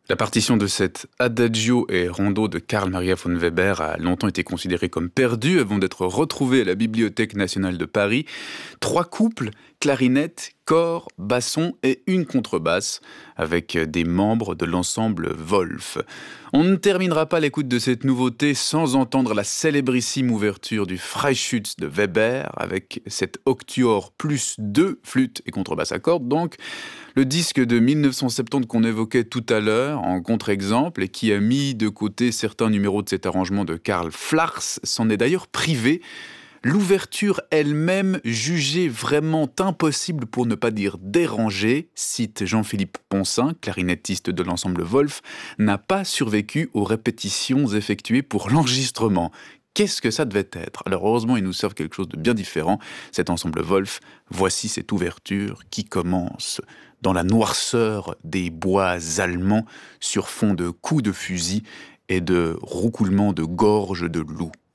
La partition de cet Adagio et Rondo de Carl Maria von Weber a longtemps été considérée comme perdue avant d'être retrouvée à la Bibliothèque nationale de Paris. 3 couples, clarinette, cor, basson et une contrebasse avec des membres de l'ensemble Wolf. On ne terminera pas l'écoute de cette nouveauté sans entendre la célébrissime ouverture du Freischütz de Weber avec cet octuor plus 2 flûtes et contrebasse à cordes. Donc, le disque de 1970 qu'on évoquait tout à l'heure en contre-exemple et qui a mis de côté certains numéros de cet arrangement de Karl Flachs s'en est d'ailleurs privé. L'ouverture elle-même, jugée vraiment impossible pour ne pas dire dérangée, cite Jean-Philippe Poncin, clarinettiste de l'ensemble Wolf, n'a pas survécu aux répétitions effectuées pour l'enregistrement. Qu'est-ce que ça devait être? Alors heureusement, ils nous servent quelque chose de bien différent. Cet ensemble Wolf, voici cette ouverture qui commence dans la noirceur des bois allemands sur fond de coups de fusil et de roucoulements de gorge de loup.